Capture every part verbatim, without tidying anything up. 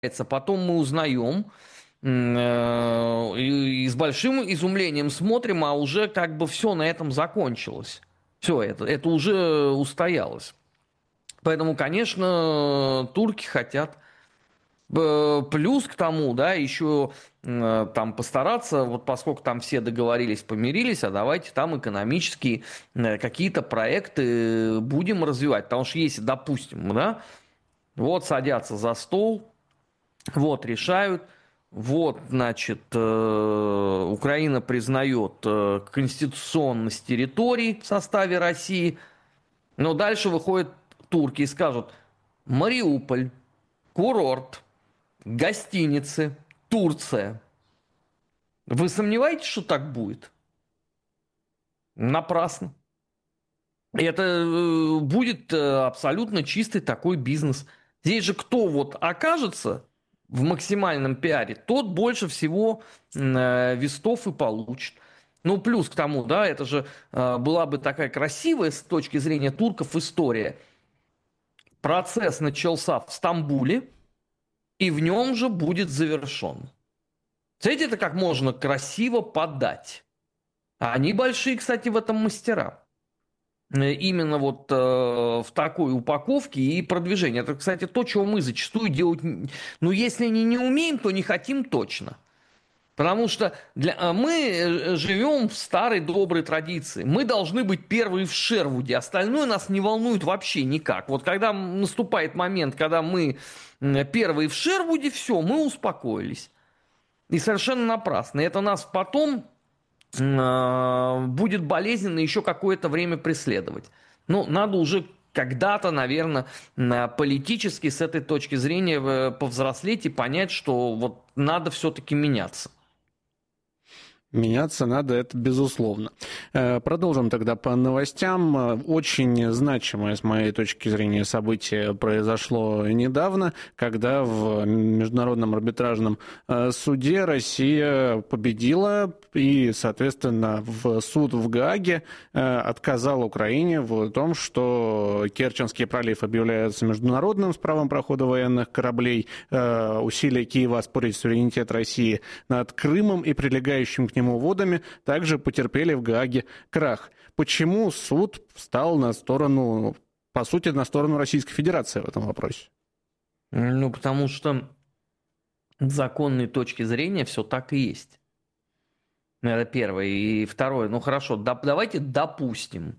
потом мы узнаем, э, и, и с большим изумлением смотрим, а уже как бы все на этом закончилось. Все это, это уже устоялось. Поэтому, конечно, турки хотят. Э, Плюс к тому, да, еще э, там постараться, вот поскольку там все договорились, помирились, а давайте там экономические э, какие-то проекты будем развивать. Потому что если, допустим, да, вот садятся за стол, вот решают, вот, значит, э, Украина признает э, конституционность территорий в составе России, но дальше выходят турки и скажут: Мариуполь, курорт, гостиницы, Турция. Вы сомневаетесь, что так будет? Напрасно. И это э, будет э, абсолютно чистый такой бизнес. Здесь же кто вот окажется в максимальном пиаре, тот больше всего э, вестов и получит. Ну, плюс к тому, да, это же э, была бы такая красивая с точки зрения турков история. Процесс начался в Стамбуле, и в нем же будет завершен. Смотрите, это как можно красиво подать. А они большие, кстати, в этом мастера. Э, Именно вот э, в такой упаковке и продвижении. Это, кстати, то, чего мы зачастую делать, н- ну, если не, не умеем, то не хотим точно. Потому что для, а мы э, живем в старой доброй традиции. Мы должны быть первые в Шервуде. Остальное нас не волнует вообще никак. Вот когда наступает момент, когда мы м, первые в Шервуде, все, мы успокоились. И совершенно напрасно. И это нас потом э, будет болезненно еще какое-то время преследовать. Ну, надо уже когда-то, наверное, политически с этой точки зрения э, повзрослеть и понять, что вот надо все-таки меняться. Меняться надо, это безусловно. Э, Продолжим тогда по новостям. Э, Очень значимое, с моей точки зрения, событие произошло недавно, когда в Международном арбитражном э, суде Россия победила и, соответственно, в суд в Гааге э, отказал Украине в том, что Керченский пролив объявляется международным с правом прохода военных кораблей, э, усилия Киева оспорить суверенитет России над Крымом и прилегающим к нему водами также потерпели в Гааге крах. Почему суд встал на сторону, по сути, на сторону Российской Федерации в этом вопросе? Ну, потому что с законной точки зрения все так и есть. Это первое. И второе, ну хорошо, да, давайте допустим.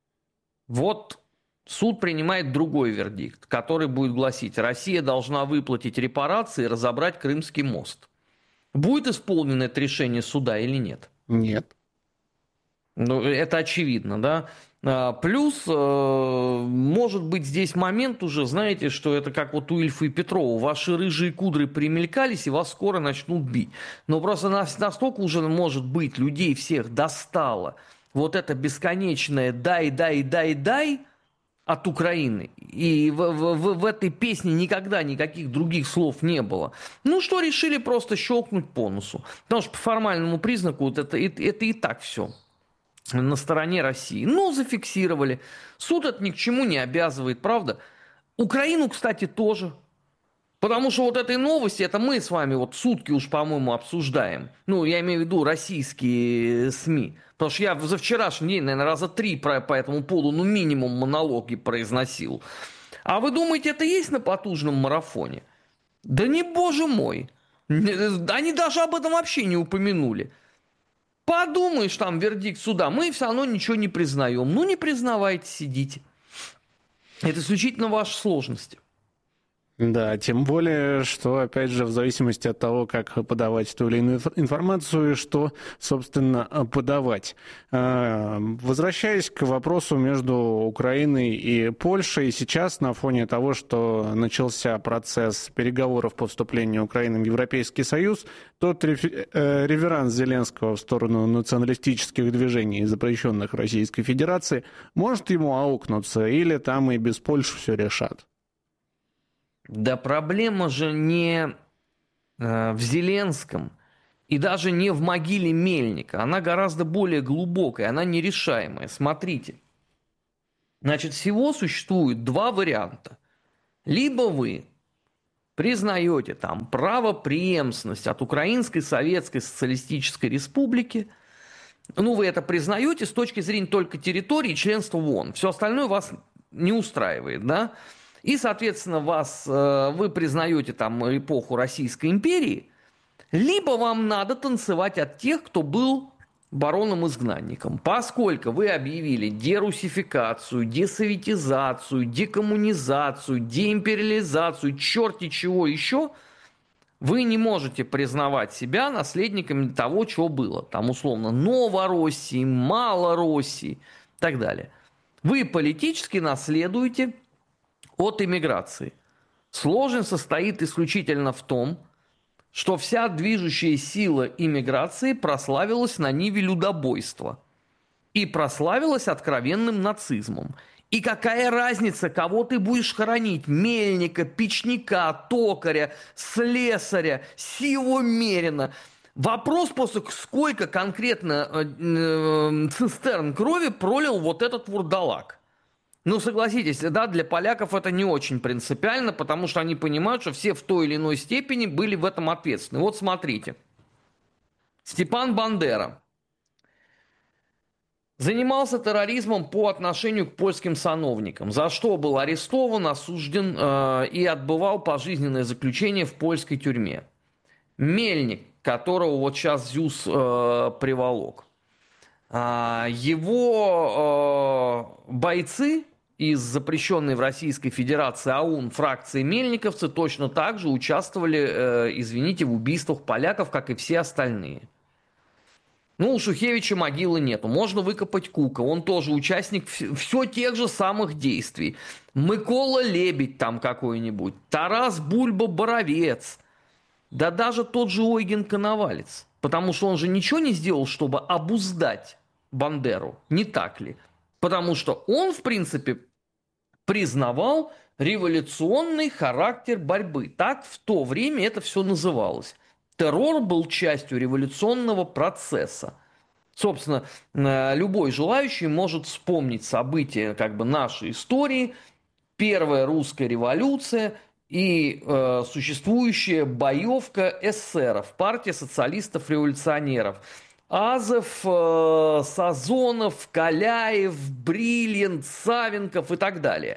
Вот суд принимает другой вердикт, который будет гласить: Россия должна выплатить репарации и разобрать Крымский мост. Будет исполнено это решение суда или нет? Нет. Ну, это очевидно, да. А, Плюс, э, может быть, здесь момент уже, знаете, что это как вот у Ильфа и Петрова. Ваши рыжие кудры примелькались, и вас скоро начнут бить. Но просто нас настолько уже, может быть, людей всех достало вот это бесконечное «дай, дай, дай, дай», от Украины. И в, в, в, в этой песне никогда никаких других слов не было. Ну что, решили просто щелкнуть по носу. Потому что по формальному признаку вот это, это, это и так все на стороне России. Ну, зафиксировали. Суд это ни к чему не обязывает, правда? Украину, кстати, тоже. Потому что вот этой новости, это мы с вами вот сутки уж, по-моему, обсуждаем. Ну, я имею в виду российские СМИ. Потому что я за вчерашний день, наверное, раза три про, по этому поводу, ну, минимум монологи произносил. А вы думаете, это есть на потужном марафоне? Да не, боже мой. Они даже об этом вообще не упомянули. Подумаешь, там вердикт суда, мы все равно ничего не признаем. Ну, не признавайте, сидите. Это исключительно ваши сложности. Да, тем более, что, опять же, в зависимости от того, как подавать ту или иную информацию, что, собственно, подавать. Возвращаясь к вопросу между Украиной и Польшей, сейчас на фоне того, что начался процесс переговоров по вступлению Украины в Европейский Союз, тот реверанс Зеленского в сторону националистических движений, запрещенных в Российской Федерации, может ему аукнуться, или там и без Польши все решат? Да проблема же не э, в Зеленском и даже не в могиле Мельника. Она гораздо более глубокая, она нерешаемая. Смотрите. Значит, всего существует два варианта. Либо вы признаете там правопреемственность от Украинской Советской Социалистической Республики, ну, вы это признаете с точки зрения только территории членства в ООН. Все остальное вас не устраивает, да? И, соответственно, вас, э, вы признаете там эпоху Российской империи, либо вам надо танцевать от тех, кто был бароном-изгнанником. Поскольку вы объявили дерусификацию, десоветизацию, декоммунизацию, деимпериализацию, черти чего еще, вы не можете признавать себя наследниками того, чего было. Там, условно, Новороссии, Малороссии и так далее. Вы политически наследуете от иммиграции. Сложность состоит исключительно в том, что вся движущая сила иммиграции прославилась на ниве людобойства и прославилась откровенным нацизмом. И какая разница, кого ты будешь хоронить? Мельника, печника, токаря, слесаря, сего мерина. Вопрос просто, сколько конкретно э, э, цистерн крови пролил вот этот вурдалак. Ну, согласитесь, да, для поляков это не очень принципиально, потому что они понимают, что все в той или иной степени были в этом ответственны. Вот смотрите. Степан Бандера занимался терроризмом по отношению к польским сановникам, за что был арестован, осужден э, и отбывал пожизненное заключение в польской тюрьме. Мельник, которого вот сейчас ЗЮС э, приволок, э, его э, бойцы из запрещенной в Российской Федерации АУН фракции мельниковцы точно так же участвовали, э, извините, в убийствах поляков, как и все остальные. Ну, у Шухевича могилы нету. Можно выкопать Кука. Он тоже участник все тех же самых действий. Микола Лебедь там какой-нибудь. Тарас Бульба-Боровец. Да даже тот же Ойген Коновалец. Потому что он же ничего не сделал, чтобы обуздать Бандеру. Не так ли? Потому что он, в принципе, признавал революционный характер борьбы. Так в то время это все называлось. Террор был частью революционного процесса. Собственно, любой желающий может вспомнить события как бы нашей истории, Первая русская революция и э, существующая боевка эсеров, партия социалистов-революционеров. Азов, э, Сазонов, Каляев, Бриллиант, Савенков и так далее.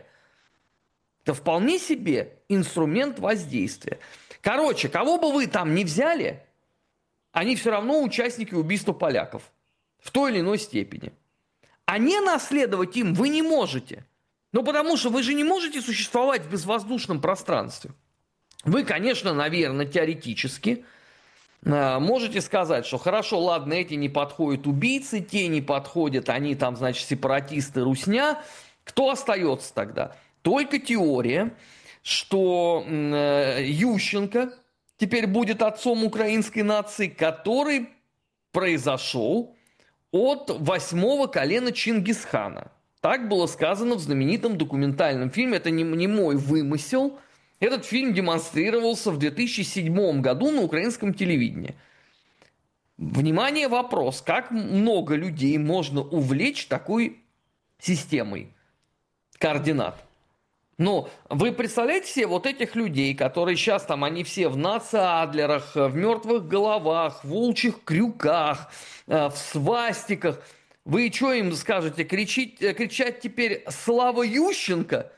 Это вполне себе инструмент воздействия. Короче, кого бы вы там ни взяли, они все равно участники убийства поляков. В той или иной степени. А не наследовать им вы не можете. Ну, потому что вы же не можете существовать в безвоздушном пространстве. Вы, конечно, наверное, теоретически можете сказать, что хорошо, ладно, эти не подходят убийцы, те не подходят, они там, значит, сепаратисты, русня. Кто остается тогда? Только теория, что Ющенко теперь будет отцом украинской нации, который произошел от восьмого колена Чингисхана. Так было сказано в знаменитом документальном фильме. Это не, не мой вымысел. Этот фильм демонстрировался в две тысячи седьмом году на украинском телевидении. Внимание, вопрос. Как много людей можно увлечь такой системой координат? Но вы представляете себе вот этих людей, которые сейчас там, они все в нацадлерах, в мертвых головах, в волчьих крюках, в свастиках. Вы что им скажете? Кричить, кричать теперь «Слава Ющенко»,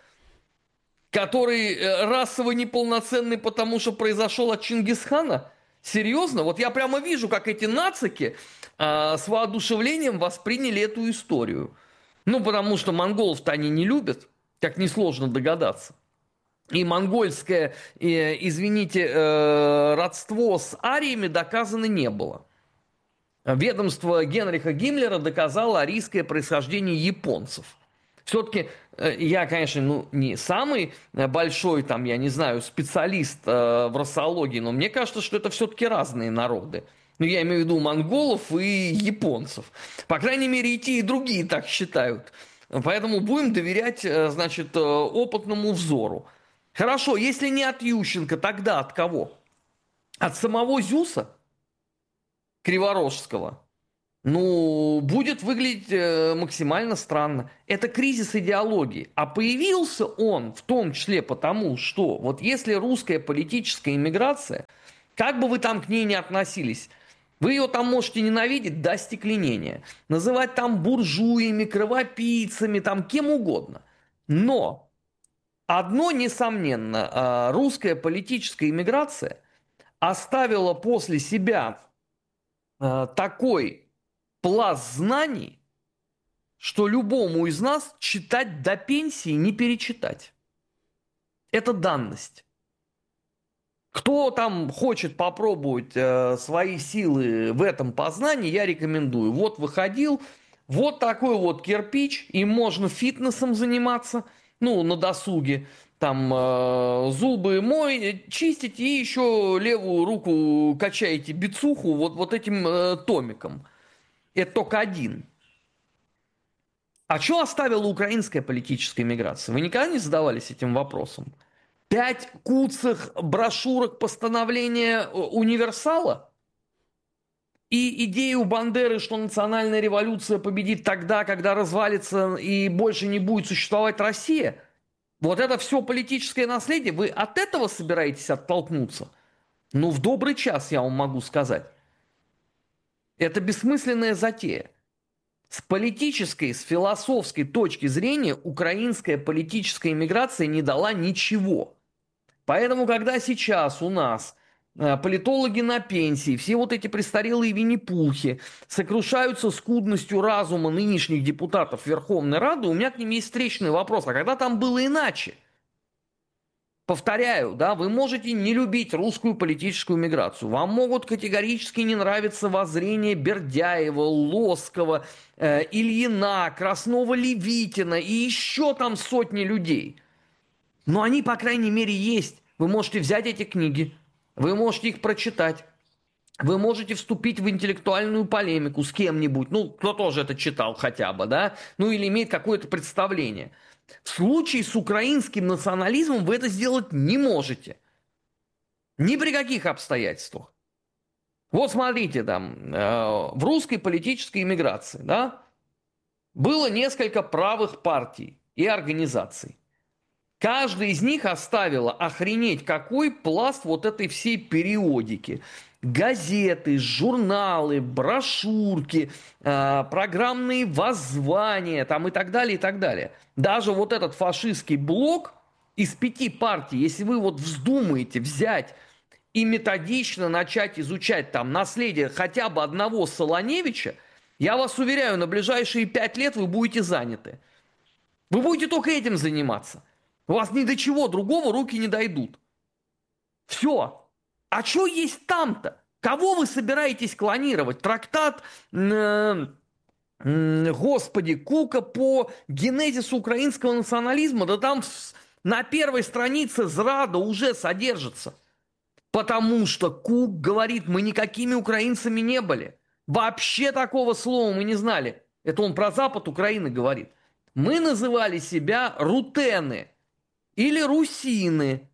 который расово неполноценный, потому что произошел от Чингисхана? Серьезно? Вот я прямо вижу, как эти нацики а, с воодушевлением восприняли эту историю. Ну, потому что монголов-то они не любят, как несложно догадаться. И монгольское, э, извините, э, родство с ариями доказано не было. Ведомство Генриха Гиммлера доказало арийское происхождение японцев. Все-таки э, я, конечно, ну, не самый большой, там, я не знаю, специалист э, в расологии, но мне кажется, что это все-таки разные народы. Ну, я имею в виду монголов и японцев. По крайней мере, и те, и другие так считают. Поэтому будем доверять, значит, опытному взору. Хорошо, если не от Ющенко, тогда от кого? От самого Зюса Криворожского? Ну, будет выглядеть э, максимально странно. Это кризис идеологии. А появился он в том числе потому, что вот если русская политическая иммиграция, как бы вы там к ней ни относились, вы ее там можете ненавидеть до стекленения, называть там буржуями, кровопийцами, там кем угодно. Но одно несомненно, а, русская политическая иммиграция оставила после себя а, такой пласт знаний, что любому из нас читать до пенсии не перечитать. Это данность. Кто там хочет попробовать э, свои силы в этом познании, я рекомендую. Вот выходил, вот такой вот кирпич, и можно фитнесом заниматься, ну, на досуге. Там э, зубы мой, чистить и еще левую руку качаете бицуху вот, вот этим э, томиком. Это только один. А что оставила украинская политическая миграция? Вы никогда не задавались этим вопросом? Пять куцых брошюрок постановления универсала? И идею Бандеры, что национальная революция победит тогда, когда развалится и больше не будет существовать Россия? Вот это все политическое наследие, вы от этого собираетесь оттолкнуться? Ну, в добрый час, я вам могу сказать. Это бессмысленная затея. С политической, с философской точки зрения украинская политическая иммиграция не дала ничего. Поэтому, когда сейчас у нас э, политологи на пенсии, все вот эти престарелые Винни-Пухи сокрушаются скудностью разума нынешних депутатов Верховной Рады, у меня к ним есть встречный вопрос. А когда там было иначе? Повторяю, да, вы можете не любить русскую политическую миграцию, вам могут категорически не нравиться воззрения Бердяева, Лоскова, э, Ильина, Краснова-Левитина и еще там сотни людей. Но они, по крайней мере, есть. Вы можете взять эти книги, вы можете их прочитать, вы можете вступить в интеллектуальную полемику с кем-нибудь, ну, кто тоже это читал хотя бы, да, ну, или имеет какое-то представление. В случае с украинским национализмом вы это сделать не можете. Ни при каких обстоятельствах. Вот смотрите, там, э, в русской политической иммиграции, да, было несколько правых партий и организаций. Каждая из них оставила охренеть какой пласт вот этой всей периодики. Газеты, журналы, брошюрки, э, программные воззвания там и так далее, и так далее. Даже вот этот фашистский блок из пяти партий, если вы вот вздумаете взять и методично начать изучать там наследие хотя бы одного Солоневича, я вас уверяю, на ближайшие пять лет вы будете заняты. Вы будете только этим заниматься. У вас ни до чего другого руки не дойдут. Все. А что есть там-то? Кого вы собираетесь клонировать? Трактат, э, э, господи, Кука по генезису украинского национализма? Да там на первой странице зрада уже содержится. Потому что Кук говорит, мы никакими украинцами не были. Вообще такого слова мы не знали. Это он про запад Украины говорит. Мы называли себя рутены или русины,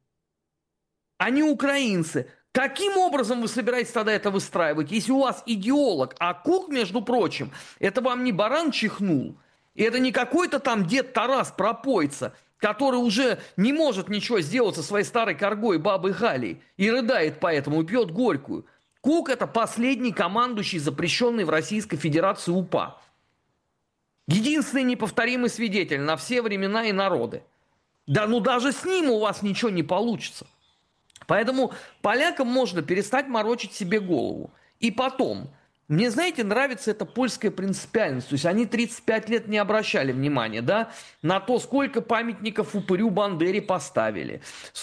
а не украинцы. Каким образом вы собираетесь тогда это выстраивать, если у вас идеолог, а Кук, между прочим, это вам не баран чихнул, и это не какой-то там дед Тарас пропойца, который уже не может ничего сделать со своей старой коргой бабой Галей и рыдает поэтому, и пьет горькую. Кук – это последний командующий, запрещенный в Российской Федерации УПА. Единственный неповторимый свидетель на все времена и народы. Да ну даже с ним у вас ничего не получится. Поэтому полякам можно перестать морочить себе голову. И потом, мне, знаете, нравится эта польская принципиальность. То есть они тридцать пять лет не обращали внимания, да, на то, сколько памятников упырю Бандере поставили,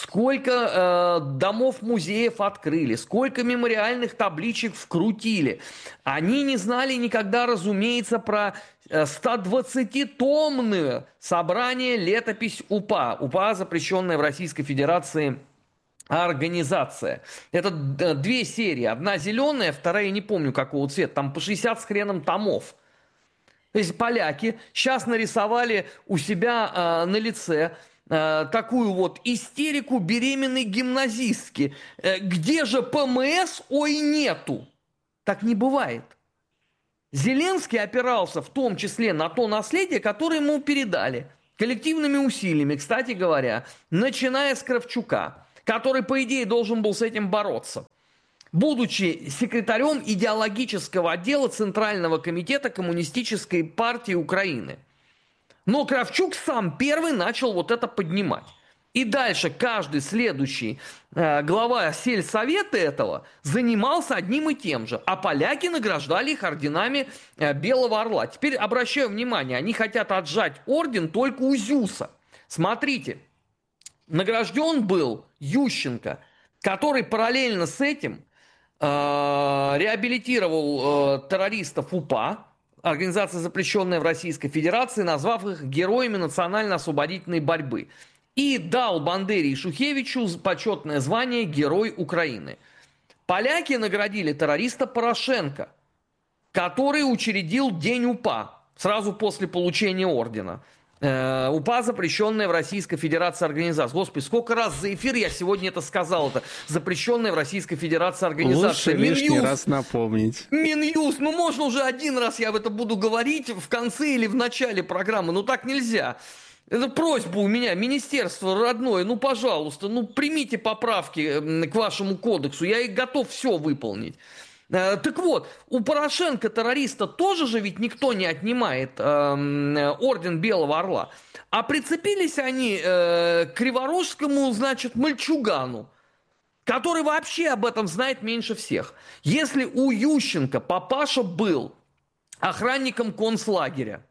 сколько э, домов музеев открыли, сколько мемориальных табличек вкрутили. Они не знали никогда, разумеется, про сто двадцатитомное собрание летопись УПА. УПА, запрещенная в Российской Федерации организация. Это две серии. Одна зеленая, вторая не помню какого цвета. Там по шестьдесят с хреном томов. То есть поляки сейчас нарисовали у себя э, на лице э, такую вот истерику беременной гимназистки. Э, где же ПМС? Ой, нету. Так не бывает. Зеленский опирался в том числе на то наследие, которое ему передали коллективными усилиями, кстати говоря, начиная с Кравчука, который, по идее, должен был с этим бороться, будучи секретарем идеологического отдела Центрального комитета Коммунистической партии Украины. Но Кравчук сам первый начал вот это поднимать. И дальше каждый следующий э, глава сельсовета этого занимался одним и тем же. А поляки награждали их орденами э, Белого Орла. Теперь обращаю внимание, они хотят отжать орден только у Зюса. Смотрите, награжден был Ющенко, который параллельно с этим э, реабилитировал э, террористов УПА, организация, запрещенная в Российской Федерации, назвав их героями национально-освободительной борьбы. И дал Бандере и Шухевичу почетное звание Герой Украины. Поляки наградили террориста Порошенко, который учредил День УПА сразу после получения ордена. Э, УПА, запрещенная в Российской Федерации организация. Господи, сколько раз за эфир я сегодня это сказал. Это запрещенная в Российской Федерации организация. Лучше лишний раз напомнить. Минюст, ну можно уже один раз я это буду говорить в конце или в начале программы. Ну так нельзя. Это просьба у меня, министерство родное, ну, пожалуйста, ну, примите поправки к вашему кодексу, я их готов все выполнить. Так вот, у Порошенко, террориста, тоже же ведь никто не отнимает э, орден Белого Орла. А прицепились они э, к криворожскому, значит, мальчугану, который вообще об этом знает меньше всех. Если у Ющенко папаша был охранником концлагеря,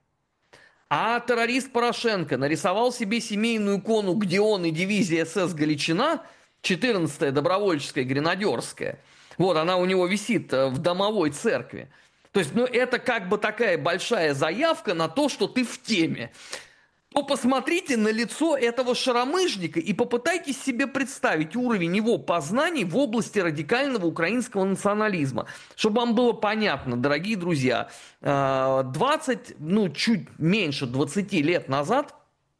а террорист Порошенко нарисовал себе семейную икону, где он и дивизия СС Галичина, четырнадцатая добровольческая гренадерская, вот она у него висит в домовой церкви. То есть, ну, это как бы такая большая заявка на то, что ты в теме. То посмотрите на лицо этого шаромыжника и попытайтесь себе представить уровень его познаний в области радикального украинского национализма. Чтобы вам было понятно, дорогие друзья, двадцать, ну, чуть меньше двадцати лет назад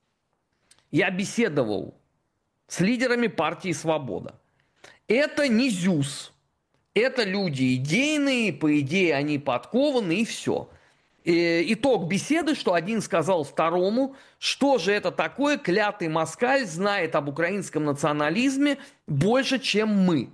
я беседовал с лидерами партии «Свобода». Это не ЗЮС, это люди идейные, по идее они подкованы и все. И итог беседы, что один сказал второму, что же это такое, клятый москаль знает об украинском национализме больше, чем мы.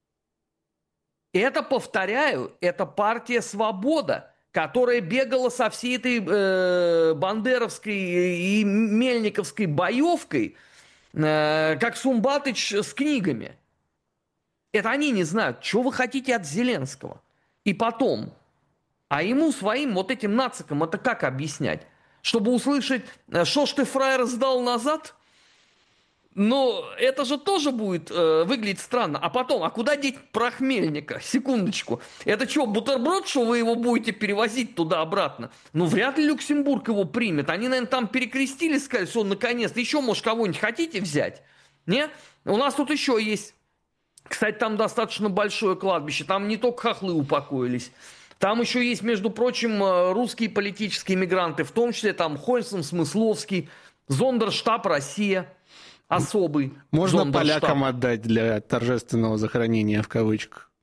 Это, повторяю, это партия «Свобода», которая бегала со всей этой э, бандеровской и мельниковской боевкой, э, как Сумбатыч с книгами. Это они не знают, что вы хотите от Зеленского. И потом... А ему своим вот этим нацикам это как объяснять? Чтобы услышать, что ж ты, фраер, сдал назад? Но это же тоже будет э, выглядеть странно. А потом, а куда деть прах Мельника? Секундочку. Это что, бутерброд, что вы его будете перевозить туда-обратно? Ну, вряд ли Люксембург его примет. Они, наверное, там перекрестились, сказали, что наконец-то еще, может, кого-нибудь хотите взять? Не? У нас тут еще есть... Кстати, там достаточно большое кладбище. Там не только хохлы упокоились. Там еще есть, между прочим, русские политические мигранты, в том числе там Хольсон, Смысловский, Зондерштаб Россия, особый. Можно Зондерштаб. Полякам отдать для торжественного захоронения в кавычках?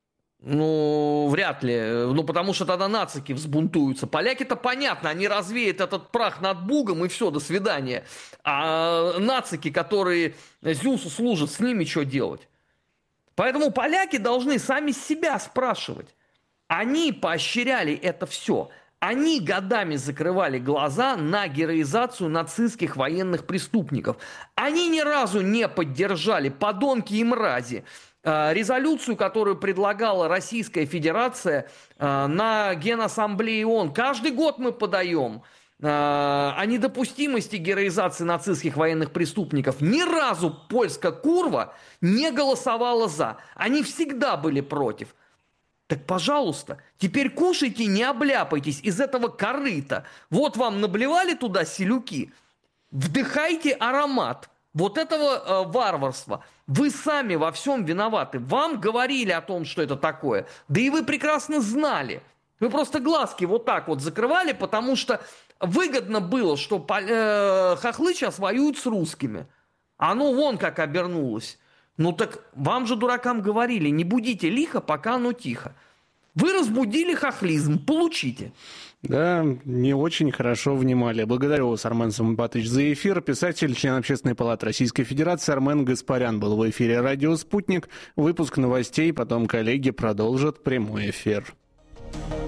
Ну, вряд ли. Ну, потому что тогда нацики взбунтуются. Поляки-то понятно, они развеют этот прах над Бугом и все, до свидания. А нацики, которые Зюсу служат, с ними что делать? Поэтому поляки должны сами себя спрашивать. Они поощряли это все. Они годами закрывали глаза на героизацию нацистских военных преступников. Они ни разу не поддержали, подонки и мрази, резолюцию, которую предлагала Российская Федерация на Генассамблее ООН. Каждый год мы подаем о недопустимости героизации нацистских военных преступников. Ни разу польская курва не голосовала за. Они всегда были против. Так, пожалуйста, теперь кушайте, не обляпайтесь из этого корыта. Вот вам наблевали туда селюки. Вдыхайте аромат вот этого э, варварства. Вы сами во всем виноваты. Вам говорили о том, что это такое. Да и вы прекрасно знали. Вы просто глазки вот так вот закрывали, потому что выгодно было, что э, хохлы сейчас воюют с русскими. Оно вон как обернулось. Ну так вам же, дуракам, говорили, не будите лихо, пока оно тихо. Вы разбудили хохлизм, получите. Да, не очень хорошо внимали. Благодарю вас, Армен Самбатович, за эфир. Писатель, член Общественной палаты Российской Федерации Армен Гаспарян был в эфире «Радио Спутник». Выпуск новостей, потом коллеги продолжат прямой эфир.